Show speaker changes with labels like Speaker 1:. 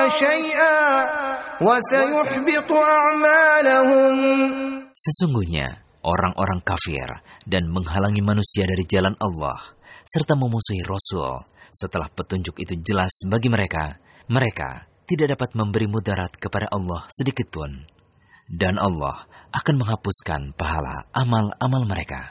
Speaker 1: شيئا وسيحبط أعمالهم.
Speaker 2: Sesungguhnya orang-orang kafir dan menghalangi manusia dari jalan Allah serta memusuhi Rasul setelah petunjuk itu jelas bagi mereka, mereka tidak dapat memberi mudarat kepada Allah sedikit pun. Dan Allah akan menghapuskan pahala amal-amal mereka.